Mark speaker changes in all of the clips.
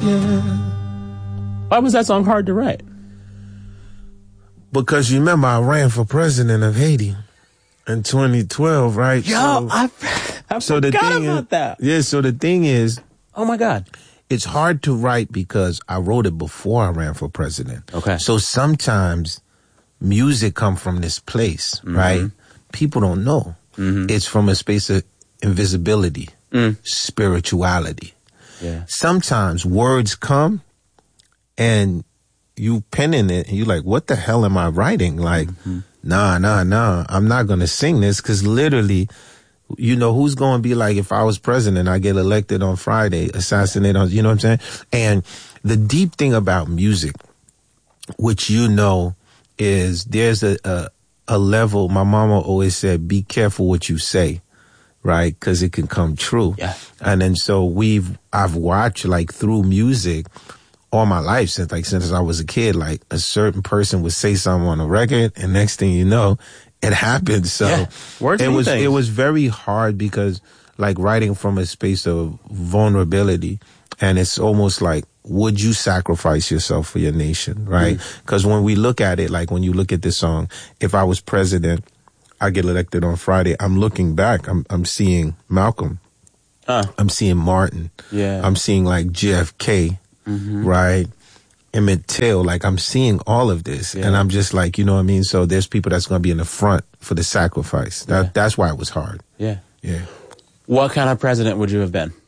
Speaker 1: Why was that song hard to write?
Speaker 2: Because you remember I ran for president of Haiti in 2012, right?
Speaker 1: Yo, I forgot about that.
Speaker 2: Yeah, so the thing is...
Speaker 1: Oh, my God.
Speaker 2: It's hard to write because I wrote it before I ran for president.
Speaker 1: Okay.
Speaker 2: So sometimes music come from this place, right? People don't know. It's from a space of invisibility, spirituality.
Speaker 1: Yeah.
Speaker 2: Sometimes words come and you penning it and you're like, what the hell am I writing? Like, nah, I'm not going to sing this because literally, you know, who's going to be like, if I was president, I get elected on Friday, assassinate on, you know what I'm saying? And the deep thing about music, which you know, is there's a level, my mama always said, be careful what you say, right? Because it can come true.
Speaker 1: Yeah.
Speaker 2: And then so I've watched like through music all my life since I was a kid, like a certain person would say something on a record and next thing you know, it happened. So it was very hard because like writing from a space of vulnerability and it's almost like, would you sacrifice yourself for your nation, right? Because when we look at it, like when you look at this song, if I was president, I get elected on Friday, I'm looking back, I'm seeing Malcolm. I'm seeing Martin.
Speaker 1: Yeah.
Speaker 2: I'm seeing like JFK, right? Emmett Till, like I'm seeing all of this and I'm just like, you know what I mean? So there's people that's going to be in the front for the sacrifice. That's why it was hard.
Speaker 1: Yeah.
Speaker 2: Yeah.
Speaker 1: What kind of president would you have been?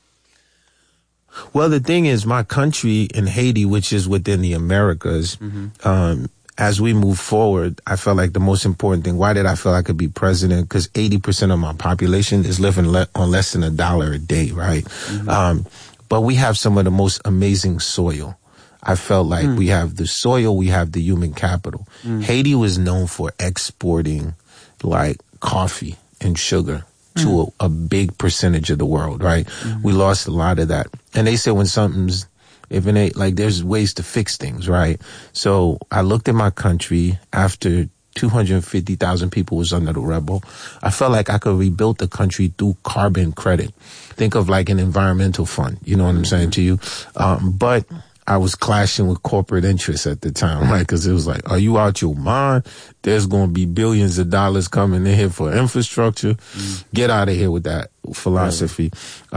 Speaker 2: Well, the thing is, my country in Haiti, which is within the Americas, as we move forward, I felt like the most important thing, why did I feel I could be president? Because 80% of my population is living on less than $1 a day, right? But we have some of the most amazing soil. I felt like we have the soil, we have the human capital. Haiti was known for exporting like coffee and sugar to a big percentage of the world, right? We lost a lot of that. And they say when something's, if it ain't, like there's ways to fix things, right? So I looked at my country after 250,000 people was under the rebel. I felt like I could rebuild the country through carbon credit. Think of like an environmental fund, you know what I'm saying to you? But I was clashing with corporate interests at the time, right? Because it was like, are you out your mind? There's going to be billions of dollars coming in here for infrastructure. Get out of here with that philosophy.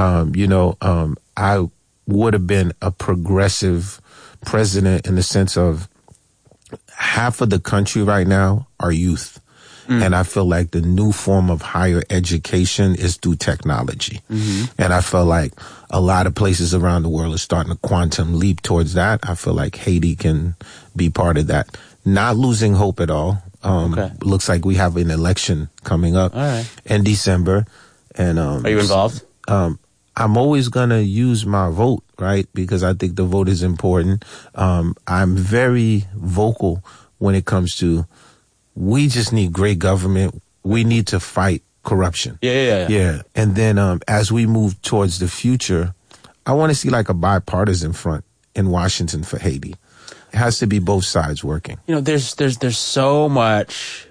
Speaker 2: I would have been a progressive president in the sense of half of the country right now are youth. And I feel like the new form of higher education is through technology. And I feel like a lot of places around the world are starting to quantum leap towards that. I feel like Haiti can be part of that. Not losing hope at all. Looks like we have an election coming up in December. And
Speaker 1: are you involved?
Speaker 2: I'm always going to use my vote, right? Because I think the vote is important. I'm very vocal when it comes to we just need great government. We need to fight corruption. Yeah. And then as we move towards the future, I want to see like a bipartisan front in Washington for Haiti. It has to be both sides working.
Speaker 1: You know, there's so much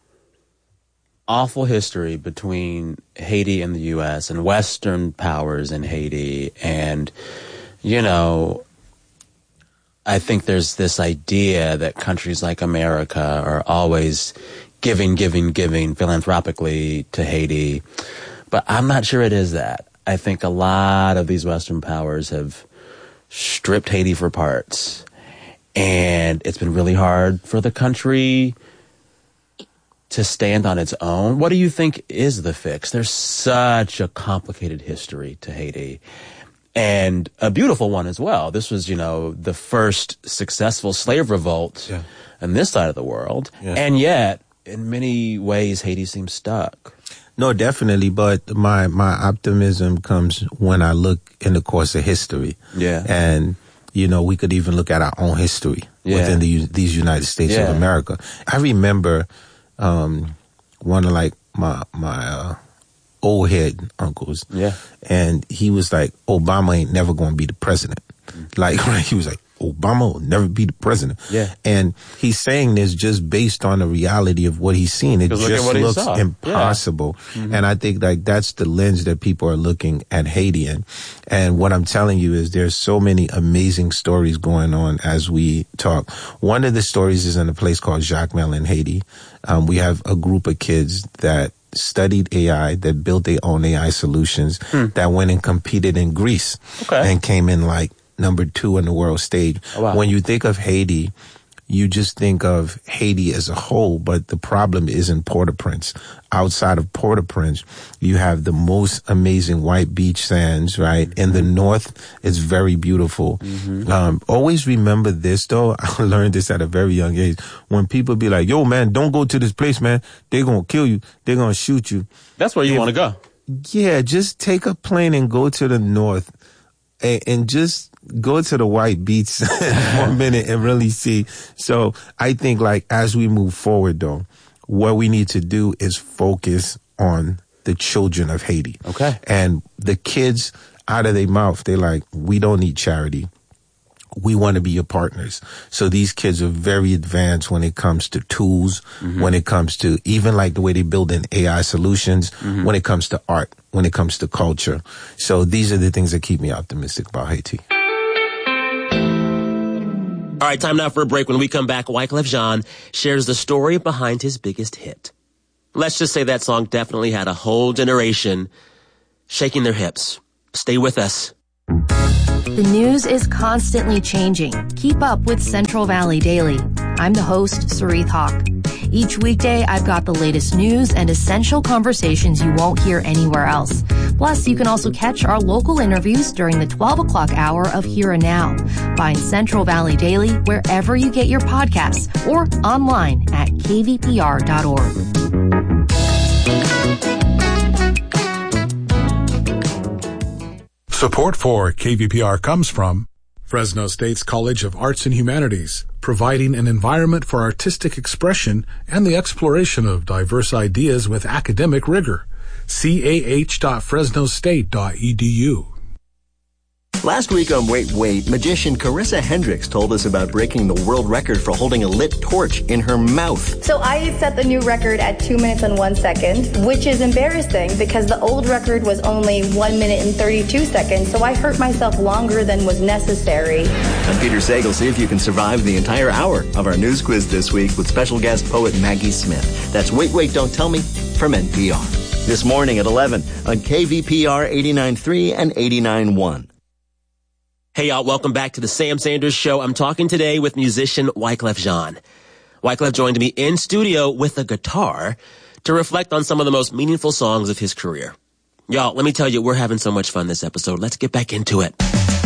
Speaker 1: awful history between Haiti and the U.S. and Western powers in Haiti. And, you know, I think there's this idea that countries like America are always giving philanthropically to Haiti. But I'm not sure it is that. I think a lot of these Western powers have stripped Haiti for parts. And it's been really hard for the country to stand on its own. What do you think is the fix? There's such a complicated history to Haiti. And a beautiful one as well. This was, you know, the first successful slave revolt on this side of the world. And yet, in many ways, Haiti seems stuck.
Speaker 2: No, definitely. But my optimism comes when I look in the course of history. And, you know, we could even look at our own history within these United States of America. I remember one of like my old head uncles. And he was like, Obama ain't never going to be the president. Like, he was like, Obama will never be the president.
Speaker 1: Yeah.
Speaker 2: And he's saying this just based on the reality of what he's seen. It just looks impossible. Yeah. Mm-hmm. And I think like that's the lens that people are looking at Haiti in. And what I'm telling you is there's so many amazing stories going on as we talk. One of the stories is in a place called Jacmel in Haiti. We have a group of kids that studied AI, that built their own AI solutions, that went and competed in Greece and came in like number 2 in the world stage. Oh, wow. When you think of Haiti, you just think of Haiti as a whole, but the problem isn't Port-au-Prince. Outside of Port-au-Prince, you have the most amazing white beach sands, right? Mm-hmm. In the north, it's very beautiful. Mm-hmm. Always remember this, though. I learned this at a very young age. When people be like, yo, man, don't go to this place, man. They're going to kill you. They're going to shoot you.
Speaker 1: That's where you want to go.
Speaker 2: Yeah, just take a plane and go to the north and just go to the white beach for a minute and really see. So I think like as we move forward though, what we need to do is focus on the children of Haiti.
Speaker 1: Okay.
Speaker 2: And the kids out of their mouth, they're like, we don't need charity. We want to be your partners. So these kids are very advanced when it comes to tools, when it comes to even like the way they build in AI solutions, when it comes to art, when it comes to culture. So these are the things that keep me optimistic about Haiti.
Speaker 3: All right, time now for a break. When we come back, Wyclef Jean shares the story behind his biggest hit. Let's just say that song definitely had a whole generation shaking their hips. Stay with us.
Speaker 4: The news is constantly changing. Keep up with Central Valley Daily. I'm the host, Sarith Hawk. Each weekday, I've got the latest news and essential conversations you won't hear anywhere else. Plus, you can also catch our local interviews during the 12 o'clock hour of Here and Now. Find Central Valley Daily wherever you get your podcasts or online at kvpr.org.
Speaker 5: Support for KVPR comes from Fresno State's College of Arts and Humanities, providing an environment for artistic expression and the exploration of diverse ideas with academic rigor. cah.fresnostate.edu.
Speaker 6: Last week on Wait, Wait, magician Carissa Hendricks told us about breaking the world record for holding a lit torch in her mouth.
Speaker 7: So I set the new record at 2 minutes and 1 second, which is embarrassing because the old record was only 1 minute and 32 seconds, so I hurt myself longer than was necessary.
Speaker 6: I'm Peter Sagal. See if you can survive the entire hour of our news quiz this week with special guest poet Maggie Smith. That's Wait, Wait, Don't Tell Me from NPR. This morning at 11 on KVPR 89.3 and 89.1.
Speaker 3: Hey, y'all, welcome back to the Sam Sanders Show. I'm talking today with musician Wyclef Jean. Wyclef joined me in studio with a guitar to reflect on some of the most meaningful songs of his career. Y'all, let me tell you, we're having so much fun this episode. Let's get back into it.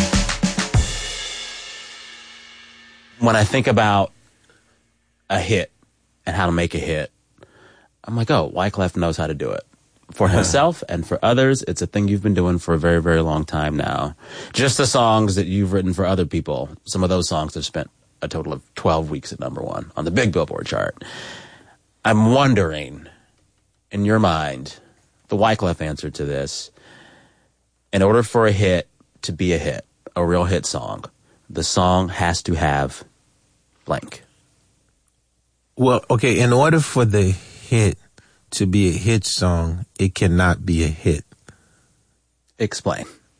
Speaker 1: When I think about a hit and how to make a hit, I'm like, oh, Wyclef knows how to do it. For himself and for others, it's a thing you've been doing for a very, very long time now. Just the songs that you've written for other people, some of those songs have spent a total of 12 weeks at number 1 on the big Billboard chart. I'm wondering, in your mind, the Wyclef answer to this, in order for a hit to be a hit, a real hit song, the song has to have blank.
Speaker 2: Well, okay, in order for the hit to be a hit song, it cannot be a hit.
Speaker 1: Explain.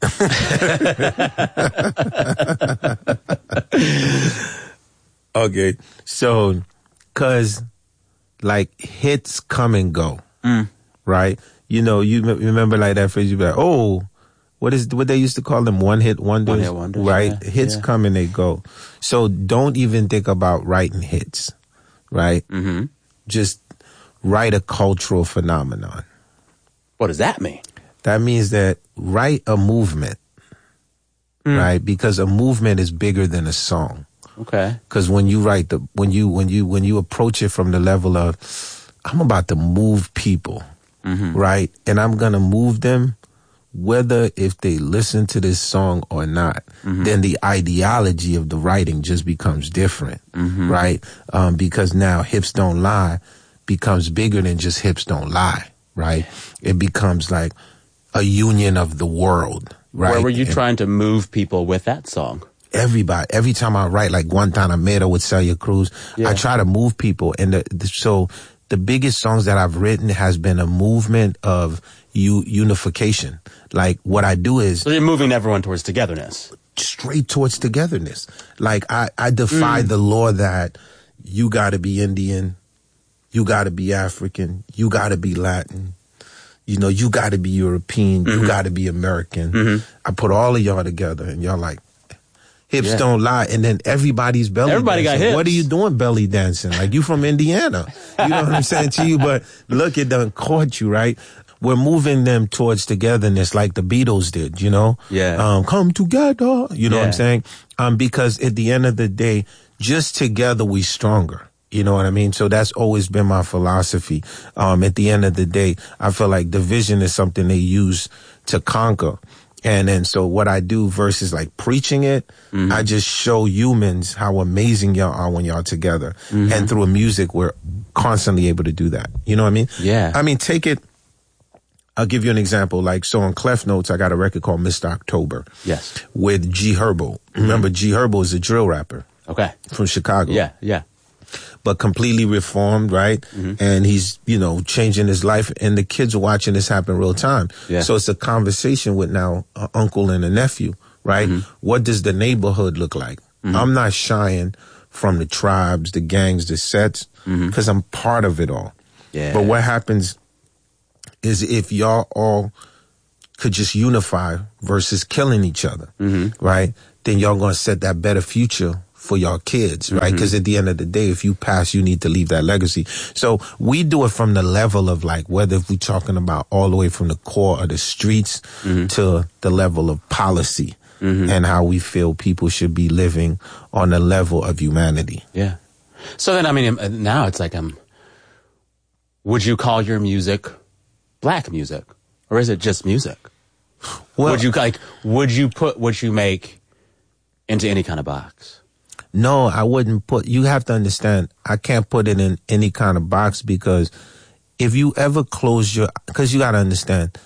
Speaker 2: Okay, so, cause like hits come and go, right? You know, you remember like that phrase, you be like, oh, what they used to call them, one hit wonders, right? Yeah, hits come and they go. So don't even think about writing hits, right? Mm-hmm. Just write a cultural phenomenon.
Speaker 1: What does that mean?
Speaker 2: That means that write a movement, right? Because a movement is bigger than a song.
Speaker 1: Okay.
Speaker 2: Because when you write when you approach it from the level of, I'm about to move people, right? And I'm gonna move them, whether if they listen to this song or not. Then the ideology of the writing just becomes different, right? Because now Hips Don't Lie becomes bigger than just Hips Don't Lie, right? It becomes like a union of the world, right?
Speaker 1: Where were you trying to move people with that song?
Speaker 2: everybody. Every time I write, like Guantanamera with Celia Cruz, I try to move people. And so the biggest songs that I've written has been a movement of unification. Like what I do is...
Speaker 1: So you're moving everyone towards togetherness.
Speaker 2: Straight towards togetherness. Like I defy the law that you gotta be Indian, you gotta be African, you gotta be Latin, you know, you gotta be European, you gotta be American. I put all of y'all together and y'all like, hips don't lie. And then everybody's
Speaker 1: Everybody
Speaker 2: dancing.
Speaker 1: got hips.
Speaker 2: What are you doing belly dancing? Like you from Indiana. You know what I'm saying to you? But look, it done caught you, right? We're moving them towards togetherness like the Beatles did, you know?
Speaker 1: Yeah.
Speaker 2: Come together. You know what I'm saying? Because at the end of the day, just together we stronger. You know what I mean? So that's always been my philosophy. At the end of the day, I feel like division is something they use to conquer. And then so what I do versus like preaching it, I just show humans how amazing y'all are when y'all together. And through music, we're constantly able to do that. You know what I mean?
Speaker 1: Yeah.
Speaker 2: I mean, take it. I'll give you an example. Like, so on Clef Notes, I got a record called Mr. October.
Speaker 1: Yes.
Speaker 2: With G Herbo. Remember, G Herbo is a drill rapper.
Speaker 1: Okay.
Speaker 2: From Chicago.
Speaker 1: Yeah.
Speaker 2: But completely reformed, right? And he's, you know, changing his life. And the kids are watching this happen real time. Yeah. So it's a conversation with now an uncle and a nephew, right? What does the neighborhood look like? I'm not shying from the tribes, the gangs, the sets, because I'm part of it all.
Speaker 1: Yeah.
Speaker 2: But what happens is if y'all all could just unify versus killing each other, right? Then y'all gonna set that better future for y'all kids, right? Because at the end of the day, if you pass, you need to leave that legacy. So we do it from the level of like, whether if we're talking about all the way from the core of the streets to the level of policy and how we feel people should be living on the level of humanity.
Speaker 1: Yeah. So then, I mean, now it's like, would you call your music black music, or is it just music?
Speaker 2: Well,
Speaker 1: would you put what you make into any kind of box?
Speaker 2: No, I wouldn't put, you have to understand, I can't put it in any kind of box because if you ever close because you got to understand,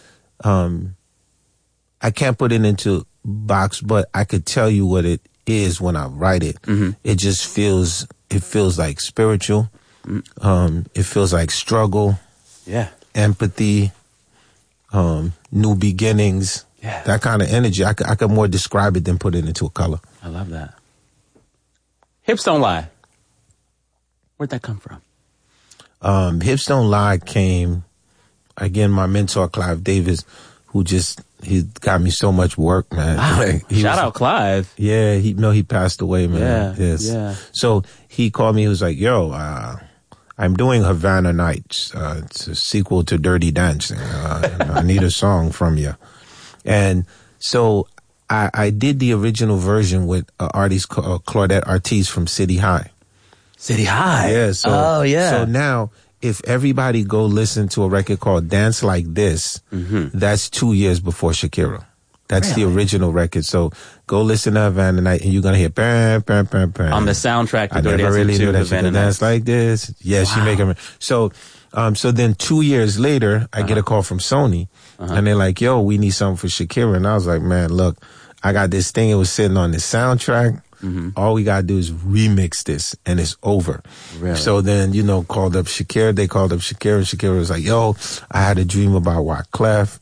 Speaker 2: I can't put it into box, but I could tell you what it is when I write it. It just feels like spiritual. It feels like struggle. Yeah. Empathy, new beginnings, that kind of energy. I could more describe it than put it into a color.
Speaker 1: I love that. Hips Don't Lie. Where'd that come from?
Speaker 2: Hips Don't Lie came, again, my mentor, Clive Davis, he got me so much work, man.
Speaker 1: Wow. Like, Shout out Clive.
Speaker 2: Yeah, he passed away, man.
Speaker 1: Yeah,
Speaker 2: yes.
Speaker 1: yeah.
Speaker 2: So he called me, he was like, yo, I'm doing Havana Nights. It's a sequel to Dirty Dancing. I need a song from you. And so I did the original version with artist Claudette Ortiz from City High.
Speaker 1: City High?
Speaker 2: Yeah. So now, if everybody go listen to a record called Dance Like This, that's 2 years before Shakira. That's the original record. So go listen to Havana Night and you're going to hear bam, bam, bam, bam.
Speaker 1: On the soundtrack to
Speaker 2: I never really knew that she could dance like this. Yeah, she make it. So then 2 years later, I get a call from Sony and they're like, yo, we need something for Shakira. And I was like, man, look, I got this thing. It was sitting on the soundtrack. All we got to do is remix this and it's over. Really? So then, called up Shakira. They called up Shakira and Shakira was like, yo, I had a dream about Wyclef.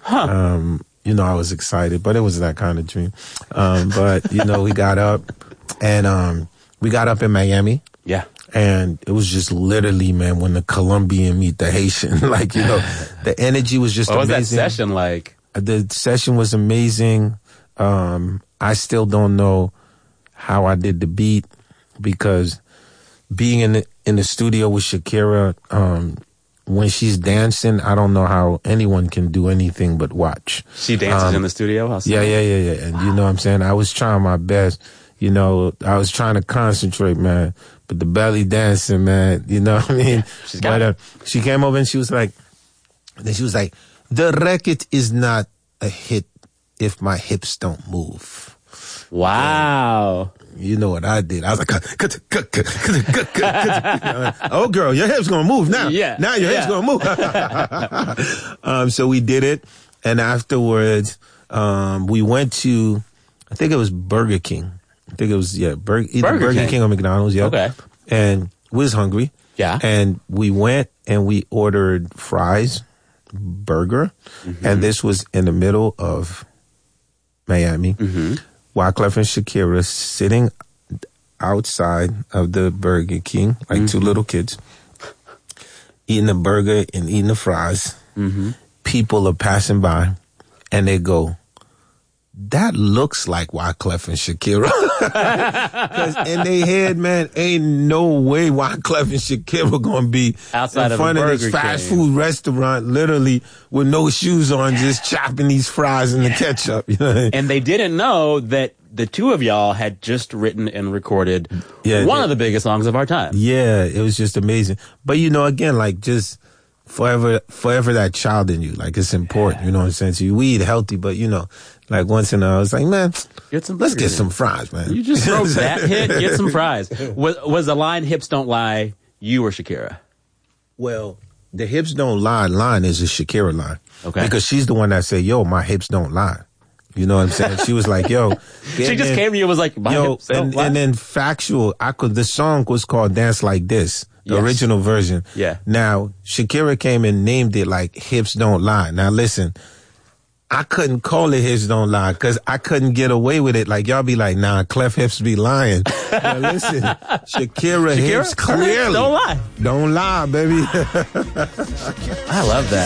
Speaker 2: I was excited, but it was that kind of dream. But we got up and we got up in Miami. Yeah. And it was just literally, man, when the Colombian meet the Haitian, the energy was just amazing.
Speaker 1: What was that session like?
Speaker 2: The session was amazing. I still don't know how I did the beat because being in the studio with Shakira, when she's dancing, I don't know how anyone can do anything but watch.
Speaker 1: She dances in the studio?
Speaker 2: Yeah. And you know what I'm saying? I was trying my best. I was trying to concentrate, man. But the belly dancing, man, you know what I mean?
Speaker 1: She's got it.
Speaker 2: She came over and she was like, the record is not a hit if my hips don't move.
Speaker 1: Wow.
Speaker 2: And you know what I did? I was like, oh girl, your hips gonna move now.
Speaker 1: Yeah.
Speaker 2: Now your hips gonna move. So we did it. And afterwards, we went to, I think it was Burger King. I think it was, either
Speaker 1: Burger
Speaker 2: Burger King or McDonald's, yeah.
Speaker 1: Okay.
Speaker 2: And we was hungry.
Speaker 1: Yeah.
Speaker 2: And we went and we ordered fries, burger, and this was in the middle of Miami. Wyclef and Shakira sitting outside of the Burger King, like two little kids, eating the burger and eating the fries. People are passing by, and they go, that looks like Wyclef and Shakira. Because in their head, man, ain't no way Wyclef and Shakira gonna be
Speaker 1: outside
Speaker 2: in front of this
Speaker 1: Burger
Speaker 2: fast
Speaker 1: King.
Speaker 2: food restaurant, literally with no shoes on, just chopping these fries and the ketchup. You know?
Speaker 1: And they didn't know that the two of y'all had just written and recorded one of the biggest songs of our time.
Speaker 2: Yeah, it was just amazing. But again, like just forever that child in you. Like it's important, you know what I'm saying? So we eat healthy, but like once in a while, it's like, man, let's get some fries, man.
Speaker 1: You just throw that hit, get some fries. Was the line "Hips Don't Lie" you or Shakira?
Speaker 2: Well, the hips don't lie line is a Shakira line.
Speaker 1: Okay.
Speaker 2: Because she's the one that said, yo, my hips don't lie. You know what I'm saying? She was like, yo.
Speaker 1: She just came to you and was like, my hips don't lie.
Speaker 2: And then factual, the song was called Dance Like This. The original version.
Speaker 1: Yeah.
Speaker 2: Now, Shakira came and named it like Hips Don't Lie. Now listen, I couldn't call it Hips Don't Lie because I couldn't get away with it. Like y'all be like, nah, Clef hips be lying. Now listen, Shakira hips clearly
Speaker 1: don't lie.
Speaker 2: Don't lie, baby.
Speaker 1: I love that.